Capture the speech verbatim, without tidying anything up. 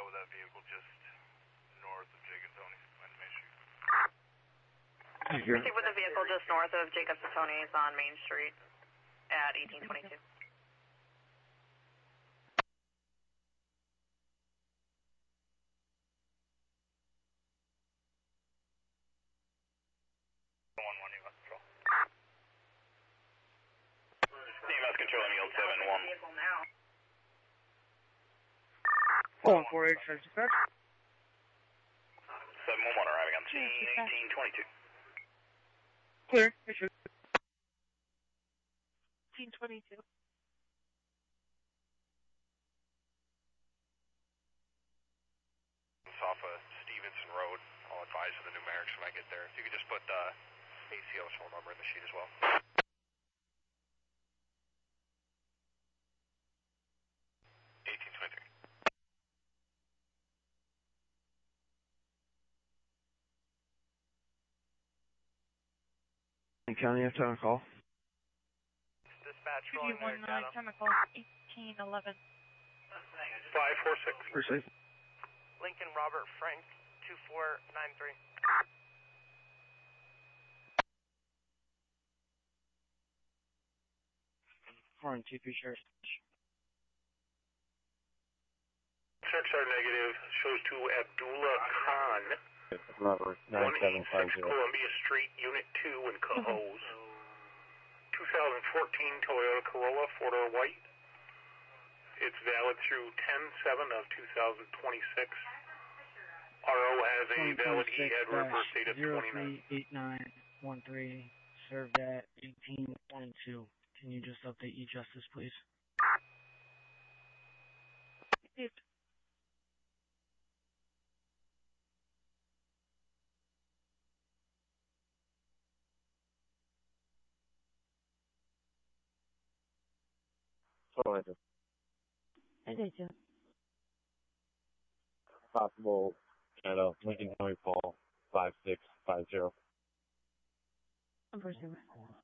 out with that vehicle just north of Jacob Tony's on Main Street. Proceed with a vehicle just north of Jacob Tony's on Main Street at eighteen twenty-two. one one, U S Control. D M S Control, yield seven one. one four eight, seven dispatch. seven one one arriving on scene, eighteen twenty-two. Clear, issue. eighteen twenty-two. It's off of Stevenson Road. I'll advise of the numerics when I get there. If you could just put the A C O's phone number in the sheet as well. eighteen twenty-three. County, after on call. Dispatch two rolling there, one nine, data. chemical, eighteen eleven. five four six. Proceed. Lincoln Robert Frank, two four nine three. Foreign T P Sheriff. Checks are negative. Shows to Abdullah Khan. Robert, nine one seven five eighty-six zero. Columbia Street, Unit two in Cohoes. twenty fourteen Toyota Corolla, four-door white. It's valid through ten seven of two thousand twenty-six. R O has a valid E-head reverse date of twenty-nine. eight nine one three, served at eighteen twenty-two. Can you just update E-Justice, please? So I just I did too. possible Canada, Lincoln County Paul, five six five zero. I'm pursuing.